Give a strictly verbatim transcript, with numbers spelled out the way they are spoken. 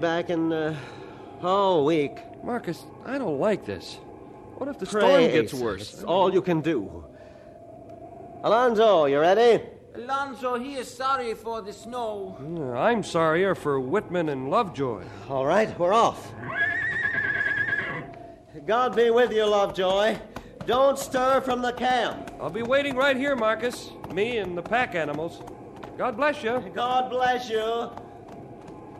Back in, uh, oh, a week. Marcus, I don't like this. What if the storm Great. gets worse? It's all you can do. Alonzo, you ready? Alonzo, he is sorry for the snow. Uh, I'm sorrier for Whitman and Lovejoy. All right, we're off. God be with you, Lovejoy. Don't stir from the camp. I'll be waiting right here, Marcus. Me and the pack animals. God bless you. God bless you.